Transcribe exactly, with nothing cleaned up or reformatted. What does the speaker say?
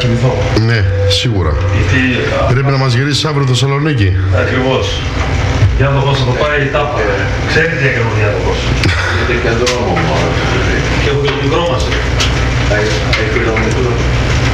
κοιμηθώ. Ναι, σίγουρα. Γιατί... Πρέπει να μας γυρίσεις αύριο το Θεσσαλονίκη. Ακριβώς. Διάδοχος θα το πάει η τάπα. Ξέρει τι έκανε ο διάδοχος. Είναι και δρόμο μόνο.